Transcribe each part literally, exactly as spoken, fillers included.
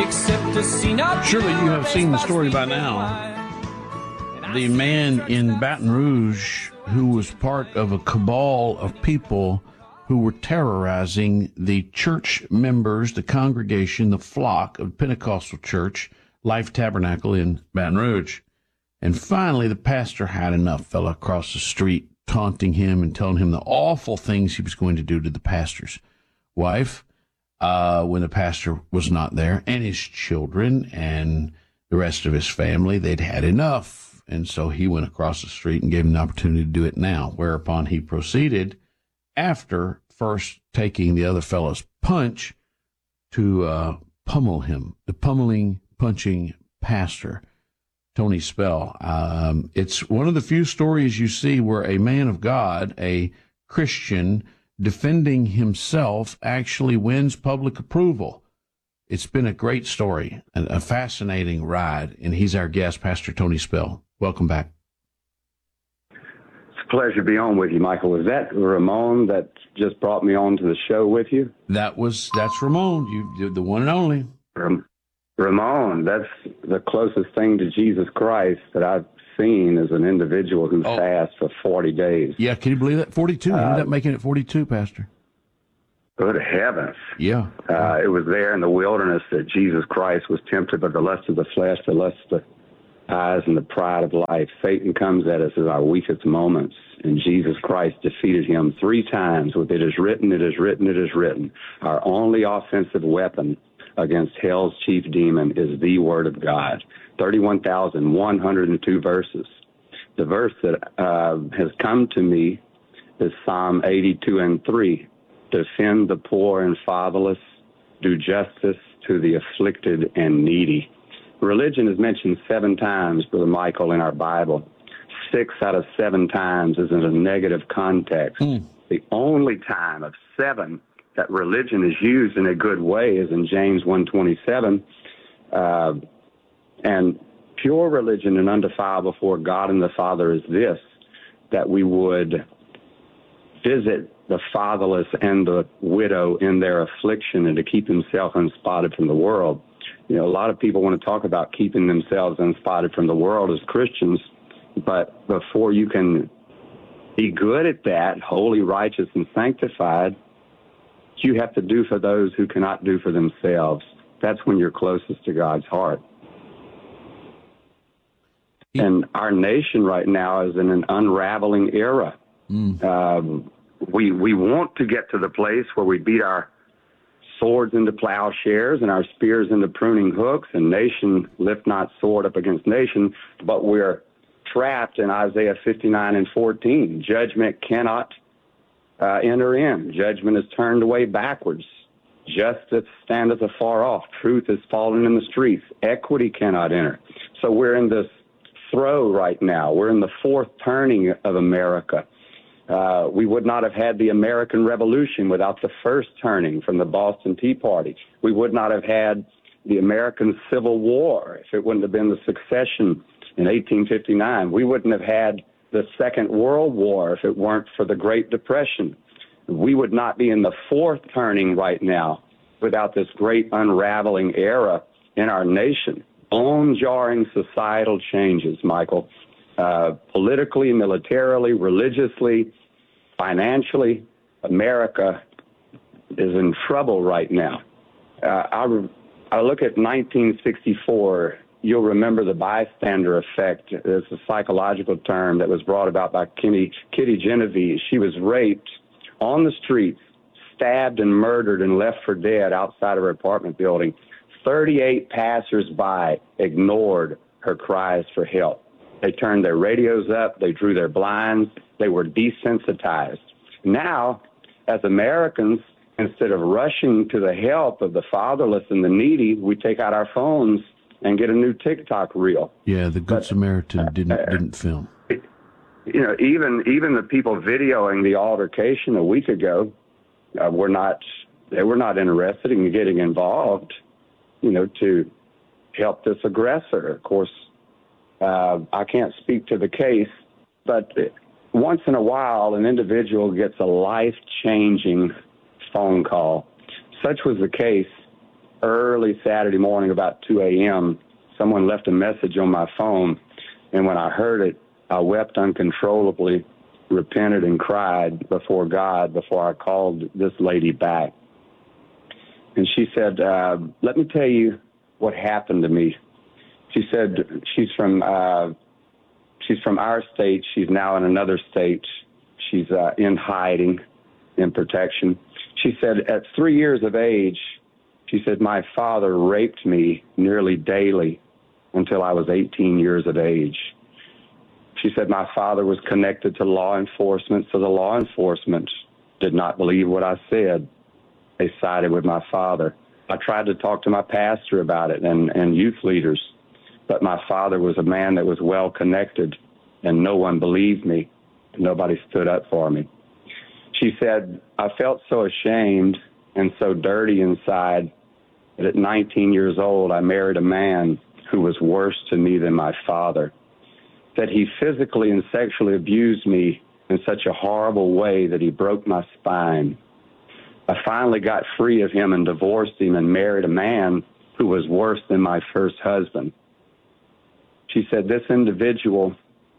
Surely you have seen the story by now. The man in Baton Rouge who was part of a cabal of people who were terrorizing the church members, the congregation, the flock of Pentecostal Church, Life Tabernacle in Baton Rouge. And finally, the pastor had enough, fell across the street, taunting him and telling him the awful things he was going to do to the pastor's wife uh, when the pastor was not there, and his children and the rest of his family. They'd had enough. And so he went across the street and gave him the opportunity to do it now, whereupon he proceeded, after first taking the other fellow's punch, to uh, pummel him, the pummeling, punching pastor, Tony Spell. Um, it's one of the few stories you see where a man of God, a Christian, defending himself, actually wins public approval. It's been a great story, and a fascinating ride, and he's our guest, Pastor Tony Spell. Welcome back. It's a pleasure to be on with you, Michael. Was that Ramon that just brought me on to the show with you? That was, that's Ramon, you, you're the one and only. Ram- Ramon, that's the closest thing to Jesus Christ that I've seen as an individual who oh. fasted for forty days. Yeah, can you believe that? forty-two. Uh, you ended up making it forty-two, Pastor. Good heavens. Yeah. Uh, it was there in the wilderness that Jesus Christ was tempted by the lust of the flesh, the lust of the eyes, and the pride of life. Satan comes at us at our weakest moments, and Jesus Christ defeated him three times with "It is written, it is written, it is written." Our only offensive weapon against hell's chief demon is the Word of God. thirty-one thousand one hundred two verses. The verse that uh, has come to me is Psalm eighty-two and three. Defend the poor and fatherless, do justice to the afflicted and needy. Religion is mentioned seven times, Brother Michael, in our Bible. Six out of seven times is in a negative context. Mm. The only time of seven that religion is used in a good way is in James one twenty-seven. Uh, and pure religion and undefiled before God and the Father is this, that we would visit the fatherless and the widow in their affliction and to keep himself unspotted from the world. You know, a lot of people want to talk about keeping themselves unspotted from the world as Christians, but before you can be good at that, holy, righteous, and sanctified, you have to do for those who cannot do for themselves. That's when you're closest to God's heart. Yeah. And our nation right now is in an unraveling era. Mm. Um, we we want to get to the place where we beat our swords into plowshares and our spears into pruning hooks, and nation lift not sword up against nation, but we're trapped in Isaiah fifty-nine and fourteen. Judgment cannot uh, enter in. Judgment is turned away backwards. Justice standeth afar off. Truth is fallen in the streets. Equity cannot enter. So we're in this throw right now. We're in the fourth turning of America. Uh, we would not have had the American Revolution without the first turning from the Boston Tea Party. We would not have had the American Civil War if it wouldn't have been the succession in eighteen fifty-nine. We wouldn't have had the Second World War if it weren't for the Great Depression. We would not be in the fourth turning right now without this great unraveling era in our nation. Bone-jarring societal changes, Michael, uh, politically, militarily, religiously, financially. America is in trouble right now. Uh, I, I look at nineteen sixty-four. You'll remember the bystander effect. It's a psychological term that was brought about by Kitty, Kitty Genovese. She was raped on the streets, stabbed and murdered and left for dead outside of her apartment building. thirty-eight passersby ignored her cries for help. They turned their radios up. They drew their blinds. They were desensitized. Now, as Americans, instead of rushing to the help of the fatherless and the needy, we take out our phones and get a new TikTok reel. Yeah, the Good but, Samaritan didn't uh, didn't film. You know, even even the people videoing the altercation a week ago uh, were not they were not interested in getting involved, you know, to help this aggressor. Of course, uh, I can't speak to the case, but once in a while, an individual gets a life-changing phone call. Such was the case early Saturday morning, about two a.m., someone left a message on my phone, and when I heard it, I wept uncontrollably, repented, and cried before God before I called this lady back. And she said, uh, let me tell you what happened to me. She said she's from uh, she's from our state. She's now in another state. She's uh, in hiding, in protection. She said at three years of age, she said, my father raped me nearly daily until I was eighteen years of age. She said my father was connected to law enforcement, so the law enforcement did not believe what I said. They sided with my father. I tried to talk to my pastor about it and, and youth leaders, but my father was a man that was well connected, and no one believed me. Nobody stood up for me. She said, I felt so ashamed and so dirty inside that at nineteen years old, I married a man who was worse to me than my father, that he physically and sexually abused me in such a horrible way that he broke my spine. I finally got free of him and divorced him and married a man who was worse than my first husband. She said, this individual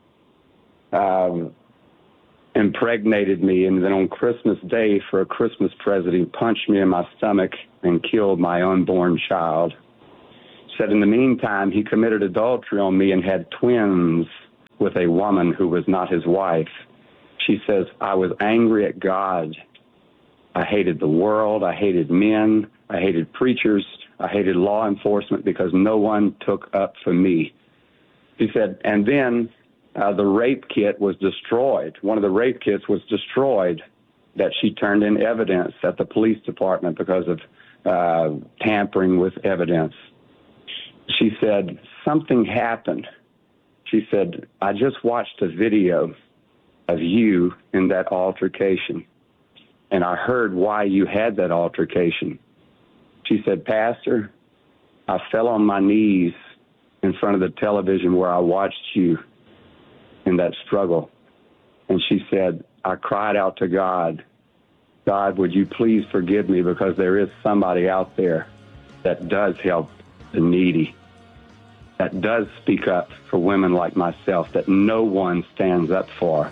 um, impregnated me, and then on Christmas Day for a Christmas present, he punched me in my stomach and killed my unborn child. She said, in the meantime, he committed adultery on me and had twins with a woman who was not his wife. She says, I was angry at God. I hated the world. I hated men. I hated preachers. I hated law enforcement because no one took up for me. She said, and then uh, the rape kit was destroyed. One of the rape kits was destroyed that she turned in evidence at the police department because of uh, tampering with evidence. She said, something happened. She said, I just watched a video of you in that altercation, and I heard why you had that altercation. She said, Pastor, I fell on my knees in front of the television where I watched you in that struggle. And she said, I cried out to God, God, would you please forgive me, because there is somebody out there that does help the needy, that does speak up for women like myself, that no one stands up for.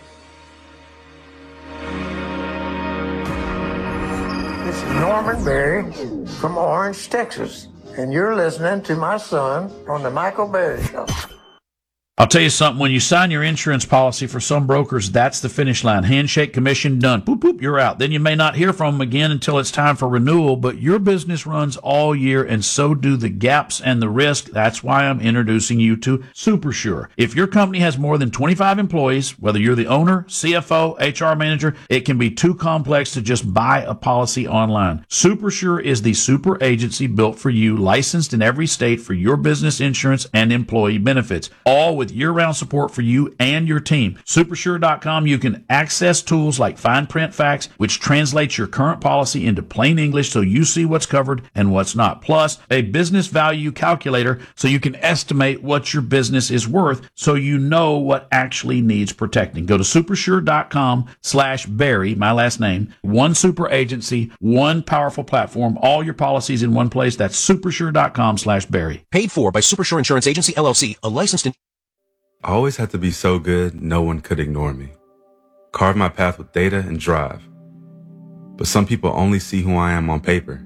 This is Norman Berry from Orange, Texas, and you're listening to my son on the Michael Berry Show. I'll tell you something, when you sign your insurance policy, for some brokers, that's the finish line. Handshake, commission, done. Boop, boop, you're out. Then you may not hear from them again until it's time for renewal, but your business runs all year, and so do the gaps and the risk. That's why I'm introducing you to SuperSure. If your company has more than twenty-five employees, whether you're the owner, C F O, H R manager, it can be too complex to just buy a policy online. SuperSure is the super agency built for you, licensed in every state for your business insurance and employee benefits, all with year-round support for you and your team. Supersure dot com, you can access tools like fine print facts, which translates your current policy into plain English so you see what's covered and what's not. Plus, a business value calculator so you can estimate what your business is worth so you know what actually needs protecting. Go to supersure dot com slash Barry, my last name. One super agency, one powerful platform, all your policies in one place. That's supersure dot com slash Barry. Paid for by Supersure Insurance Agency, L L C, a licensed in... I always had to be so good, no one could ignore me. Carve my path with data and drive. But some people only see who I am on paper.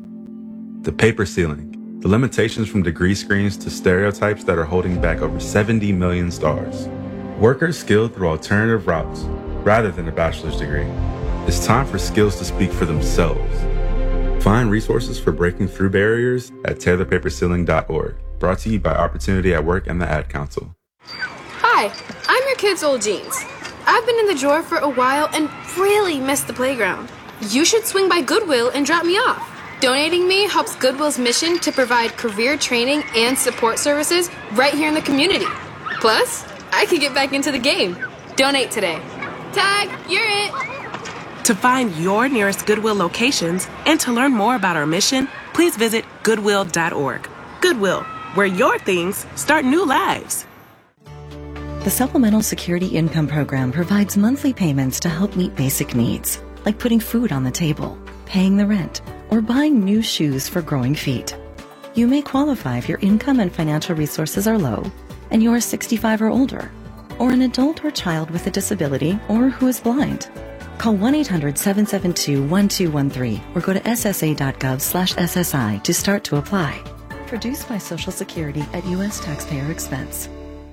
The paper ceiling, the limitations from degree screens to stereotypes that are holding back over seventy million stars. Workers skilled through alternative routes, rather than a bachelor's degree. It's time for skills to speak for themselves. Find resources for breaking through barriers at tear the paper ceiling dot org. Brought to you by Opportunity at Work and the Ad Council. Hi, I'm your kid's old jeans. I've been in the drawer for a while and really miss the playground. You should swing by Goodwill and drop me off. Donating me helps Goodwill's mission to provide career training and support services right here in the community. Plus, I can get back into the game. Donate today. Tag, you're it. To find your nearest Goodwill locations and to learn more about our mission, please visit goodwill dot org. Goodwill, where your things start new lives. The Supplemental Security Income Program provides monthly payments to help meet basic needs, like putting food on the table. paying the rent, or buying new shoes for growing feet. You may qualify if your income and financial resources are low, and you are sixty-five or older, or an adult or child with a disability, or who is blind. Call one eight hundred seven seven two one two one three or go to S S A dot gov slash S S I to start to apply. Produced by Social Security at U S taxpayer expense.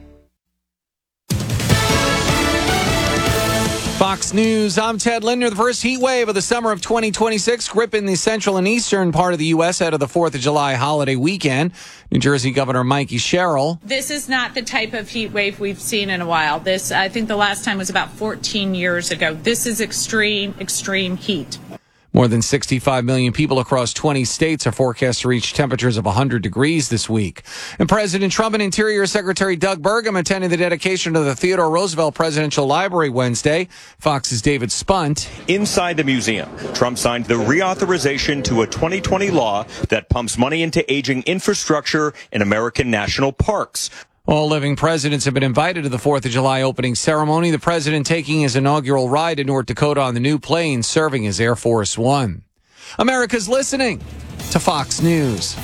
Fox News, I'm Ted Linder. The first heat wave of the summer of twenty twenty-six gripping the central and eastern part of the U S ahead of the fourth of July holiday weekend. New Jersey Governor Mikey Sherrill. This is not the type of heat wave we've seen in a while. This, I think the last time was about fourteen years ago. This is extreme, extreme heat. More than sixty-five million people across twenty states are forecast to reach temperatures of one hundred degrees this week. And President Trump and Interior Secretary Doug Burgum attended the dedication of the Theodore Roosevelt Presidential Library Wednesday. Fox's David Spunt. Inside the museum, Trump signed the reauthorization to a twenty twenty law that pumps money into aging infrastructure in American national parks. All living presidents have been invited to the fourth of July opening ceremony, the president taking his inaugural ride to North Dakota on the new plane serving as Air Force One. America's listening to Fox News.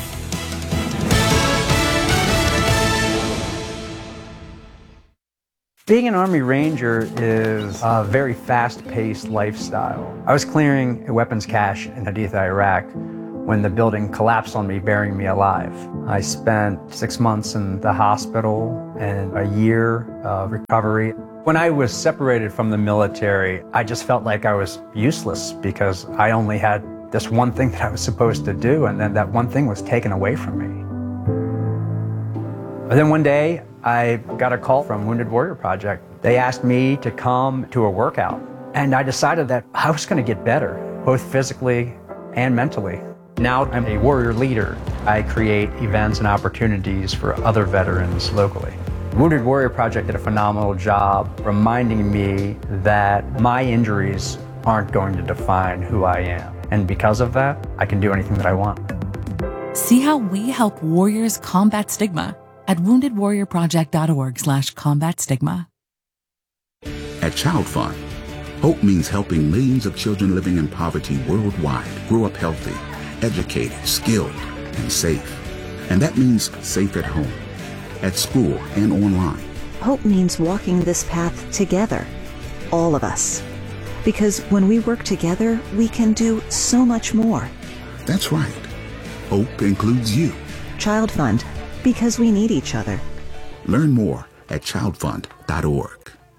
Being an Army Ranger is a very fast-paced lifestyle. I was clearing a weapons cache in Haditha, Iraq, when the building collapsed on me, burying me alive. I spent six months in the hospital and a year of recovery. When I was separated from the military, I just felt like I was useless because I only had this one thing that I was supposed to do, and then that one thing was taken away from me. But then one day, I got a call from Wounded Warrior Project. They asked me to come to a workout, and I decided that I was going to get better, both physically and mentally. Now I'm a warrior leader. I create events and opportunities for other veterans locally. Wounded Warrior Project did a phenomenal job reminding me that my injuries aren't going to define who I am. And because of that, I can do anything that I want. See how we help warriors combat stigma at wounded warrior project dot org slash combat stigma. At Child Fund, hope means helping millions of children living in poverty worldwide grow up healthy, educated, skilled, and safe. And that means safe at home, at school, and online. Hope means walking this path together, all of us. Because when we work together, we can do so much more. That's right. Hope includes you. Child Fund, because we need each other. Learn more at child fund dot org.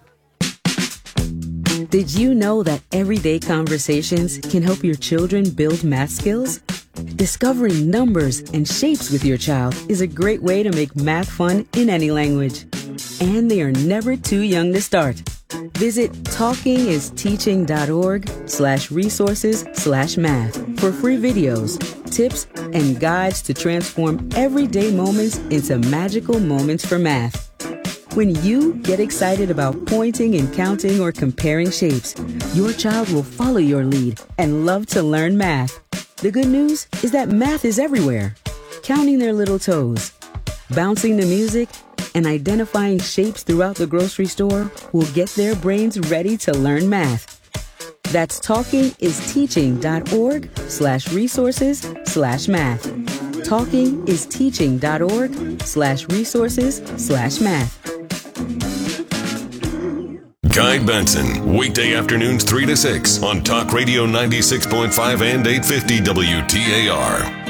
Did you know that everyday conversations can help your children build math skills? Discovering numbers and shapes with your child is a great way to make math fun in any language. And they are never too young to start. Visit talkingisteaching.org slash resources slash math for free videos, tips, and guides to transform everyday moments into magical moments for math. When you get excited about pointing and counting or comparing shapes, your child will follow your lead and love to learn math. The good news is that math is everywhere. Counting their little toes, bouncing the music, and identifying shapes throughout the grocery store will get their brains ready to learn math. That's talkingisteaching.org slash resources slash math. Talkingisteaching.org slash resources slash math. Guy Benson, weekday afternoons three to six on Talk Radio ninety-six point five and eight fifty W T A R.